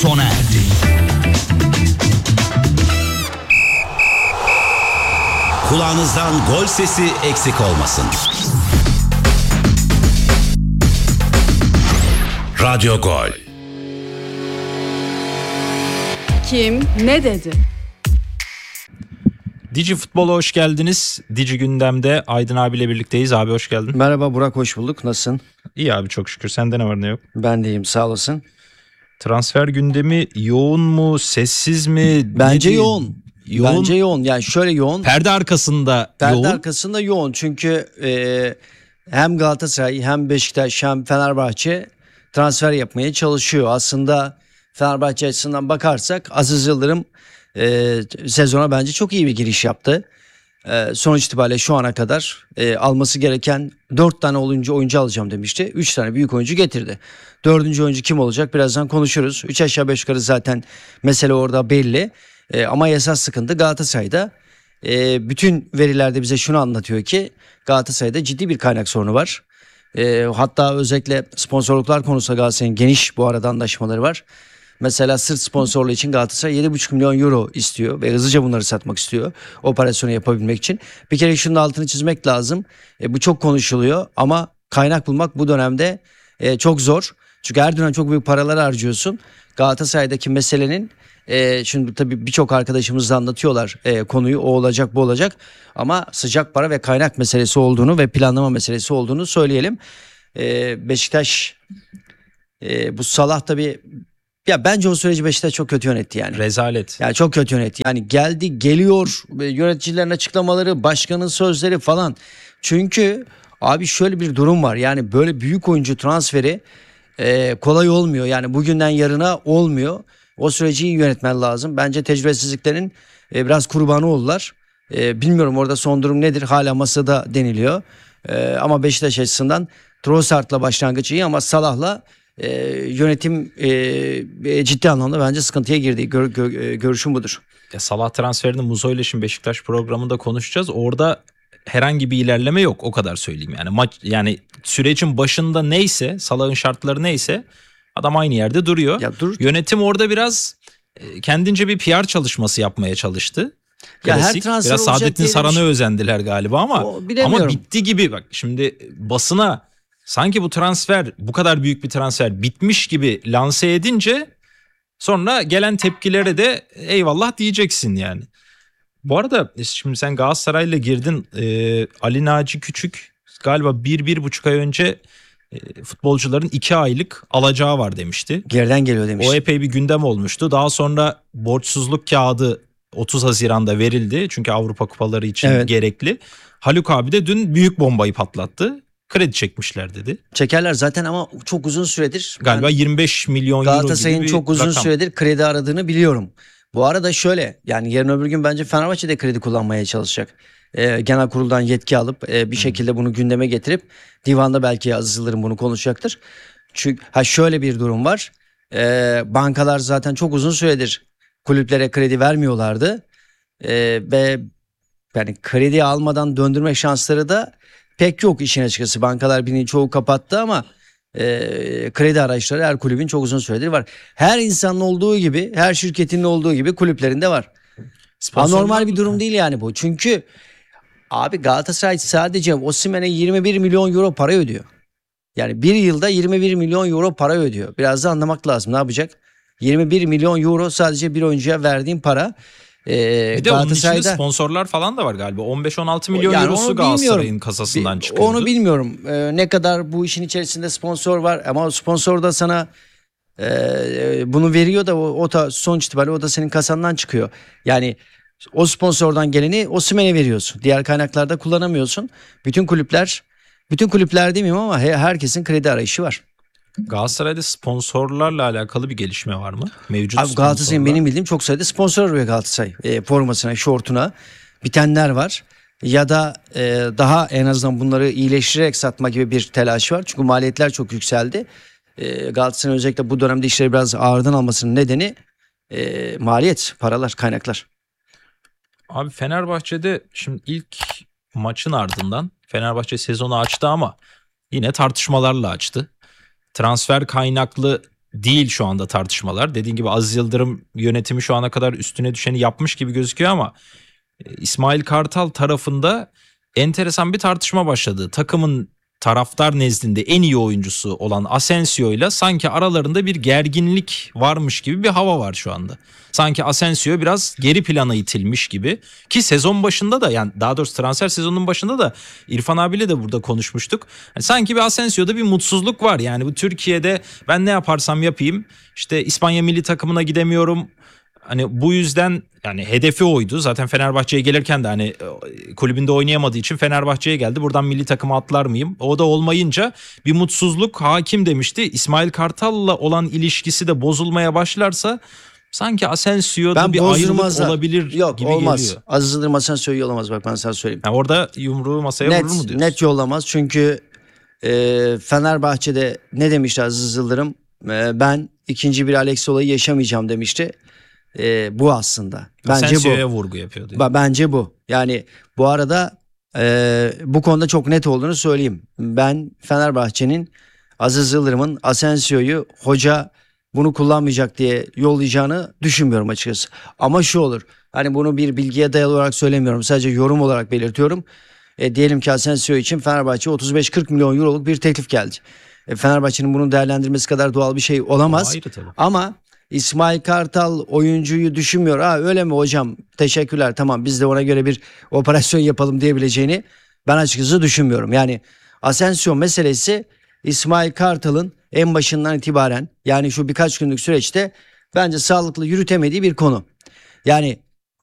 sona erdi. Kulağınızdan gol sesi eksik olmasın. Radyo Gol. Kim ne dedi? Digi Futbol'a hoş geldiniz. Digi Gündem'de Aydın abiyle birlikteyiz. Abi hoş geldin. Merhaba Burak, hoş bulduk. Nasılsın? İyi abi, çok şükür. Sende ne var ne yok? Ben de iyiyim, sağ olasın. Transfer gündemi yoğun mu, sessiz mi? Bence yoğun. Bence yoğun. Yani şöyle yoğun. Perde arkasında Perde yoğun. arkasında yoğun. Çünkü hem Galatasaray hem Beşiktaş hem Fenerbahçe transfer yapmaya çalışıyor. Aslında Fenerbahçe açısından bakarsak Aziz Yıldırım sezona bence çok iyi bir giriş yaptı. Sonuç itibariyle şu ana kadar alması gereken 4 tane oyuncu alacağım demişti. 3 tane büyük oyuncu getirdi. 4. oyuncu kim olacak birazdan konuşuruz. 3 aşağı 5 yukarı zaten mesele orada belli. Ama esas sıkıntı Galatasaray'da. Bütün verilerde bize şunu anlatıyor ki Galatasaray'da ciddi bir kaynak sorunu var. Hatta özellikle sponsorluklar konusunda Galatasaray'ın geniş bu arada anlaşmaları var. Mesela sırt sponsorluğu için Galatasaray 7,5 milyon euro istiyor ve hızlıca bunları satmak istiyor operasyonu yapabilmek için. Bir kere şunun altını çizmek lazım. Bu çok konuşuluyor ama kaynak bulmak bu dönemde çok zor. Çünkü her dönem çok büyük paralar harcıyorsun. Galatasaray'daki meselenin şimdi tabii birçok arkadaşımız da anlatıyorlar konuyu, o olacak bu olacak. Ama sıcak para ve kaynak meselesi olduğunu ve planlama meselesi olduğunu söyleyelim. Beşiktaş bu Salah tabii... Ya bence o süreci Beşiktaş çok kötü yönetti yani. Rezalet. Yani çok kötü yönetti. Yani geldi, geliyor, yöneticilerin açıklamaları, başkanın sözleri falan. Çünkü abi şöyle bir durum var. Yani böyle büyük oyuncu transferi kolay olmuyor. Yani bugünden yarına olmuyor. O süreci iyi yönetmen lazım. Bence tecrübesizliklerin biraz kurbanı oldular. Bilmiyorum orada son durum nedir? Hala masada deniliyor. Ama Beşiktaş açısından Trossard'la başlangıç iyi ama Salah'la yönetim ciddi anlamda bence sıkıntıya girdi. Görüşüm budur. Salah transferini Muzo ile şimdi Beşiktaş programında konuşacağız. Orada herhangi bir ilerleme yok, o kadar söyleyeyim. Yani sürecin başında neyse, Salah'ın şartları neyse adam aynı yerde duruyor. Yönetim orada biraz kendince bir PR çalışması yapmaya çalıştı. Klasik. Her biraz Saadettin Saran'a özendiler galiba ama bitti gibi. Bak şimdi basına sanki bu transfer, bu kadar büyük bir transfer bitmiş gibi lanse edince sonra gelen tepkilere de eyvallah diyeceksin yani. Bu arada şimdi sen Galatasaray'la girdin. Ali Naci Küçük galiba 1-1,5 ay önce futbolcuların 2 aylık alacağı var demişti. Geriden geliyor demişti. O epey bir gündem olmuştu. Daha sonra borçsuzluk kağıdı 30 Haziran'da verildi. Çünkü Avrupa kupaları için gerekli. Haluk abi de dün büyük bombayı patlattı. Kredi çekmişler dedi. Çekerler zaten ama çok uzun süredir. Galiba 25 milyon euro gibi Galatasaray'ın çok uzun rakam. süredir kredi aradığını biliyorum. Bu arada şöyle, yani yarın öbür gün bence Fenerbahçe de kredi kullanmaya çalışacak. Genel kuruldan yetki alıp bir şekilde bunu gündeme getirip divanda belki Aziz Yıldırım bunu konuşacaktır. Çünkü şöyle bir durum var. Bankalar zaten çok uzun süredir kulüplere kredi vermiyorlardı. Ve yani kredi almadan döndürme şansları da pek yok işin açıkçası. Bankalar birinin çoğu kapattı ama kredi araçları her kulübün çok uzun süredir var. Her insanın olduğu gibi, her şirketin olduğu gibi kulüplerinde var. Anormal bir durum değil yani bu. Çünkü abi Galatasaray sadece Osimhen'e 21 milyon euro para ödüyor. Yani bir yılda 21 milyon euro para ödüyor. Biraz da anlamak lazım, ne yapacak? 21 milyon euro sadece bir oyuncuya verdiğin para. Bir de onun içinde sponsorlar falan da var galiba. 15-16 milyon eurosu Galatasaray'ın kasasından çıkıyordu. Onu bilmiyorum. Ne kadar bu işin içerisinde sponsor var ama sponsor da sana bunu veriyor da o da sonuç itibariyle o da senin kasandan çıkıyor. Yani o sponsordan geleni Osimhen'e veriyorsun. Diğer kaynaklarda kullanamıyorsun. Bütün kulüpler demeyeyim ama herkesin kredi arayışı var. Galatasaray'da sponsorlarla alakalı bir gelişme var mı? Mevcut abi Galatasaray'ın benim bildiğim çok sayıda sponsor arıyor Galatasaray. Formasına, şortuna bitenler var. Ya da daha en azından bunları iyileştirerek satma gibi bir telaş var. Çünkü maliyetler çok yükseldi. Galatasaray'ın özellikle bu dönemde işleri biraz ağırdan almasının nedeni maliyet, paralar, kaynaklar. Abi Fenerbahçe'de şimdi ilk maçın ardından Fenerbahçe sezonu açtı ama yine tartışmalarla açtı. Transfer kaynaklı değil şu anda tartışmalar. Dediğin gibi Aziz Yıldırım yönetimi şu ana kadar üstüne düşeni yapmış gibi gözüküyor ama İsmail Kartal tarafında enteresan bir tartışma başladı. Takımın taraftar nezdinde en iyi oyuncusu olan Asensio ile sanki aralarında bir gerginlik varmış gibi bir hava var şu anda. Sanki Asensio biraz geri plana itilmiş gibi ki sezon başında da, yani daha doğrusu transfer sezonunun başında da İrfan abiyle de burada konuşmuştuk. Yani sanki bir Asensio'da bir mutsuzluk var. Yani bu Türkiye'de ben ne yaparsam yapayım işte İspanya milli takımına gidemiyorum. Hani bu yüzden, yani hedefi oydu. Zaten Fenerbahçe'ye gelirken de hani kulübünde oynayamadığı için Fenerbahçe'ye geldi. Buradan milli takıma atlar mıyım? O da olmayınca bir mutsuzluk hakim demişti. İsmail Kartal'la olan ilişkisi de bozulmaya başlarsa sanki Asensio'da bir ayrılık olabilir gibi olmaz. geliyor. Aziz Yıldırım Asensio'yu yollamaz, bak ben sana söyleyeyim. Yani orada yumruğu masaya vurur mu diyorsun? Net yollamaz çünkü Fenerbahçe'de ne demişti Aziz Yıldırım? Ben ikinci bir Alex olayı yaşamayacağım demişti. Bu aslında. Bence Asensio'ya bu. vurgu yapıyor diyor. Bence bu. Yani bu arada bu konuda çok net olduğunu söyleyeyim. Ben Fenerbahçe'nin Aziz Yıldırım'ın Asensio'yu hoca bunu kullanmayacak diye yollayacağını düşünmüyorum açıkçası. Ama şu olur. Hani bunu bir bilgiye dayalı olarak söylemiyorum. Sadece yorum olarak belirtiyorum. Diyelim ki Asensio için Fenerbahçe 35-40 milyon euroluk bir teklif geldi. Fenerbahçe'nin bunu değerlendirmesi kadar doğal bir şey olamaz. Ayrı tabii. Ama İsmail Kartal oyuncuyu düşünmüyor. Öyle mi hocam? Teşekkürler. Tamam, biz de ona göre bir operasyon yapalım diyebileceğini ben açıkçası düşünmüyorum. Yani Asensio meselesi İsmail Kartal'ın en başından itibaren, yani şu birkaç günlük süreçte bence sağlıklı yürütemediği bir konu. Yani